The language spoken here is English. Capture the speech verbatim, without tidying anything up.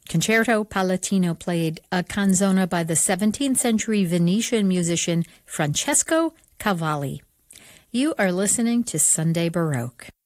Concerto Palatino played a canzona by the seventeenth century Venetian musician Francesco Cavalli. You are listening to Sunday Baroque.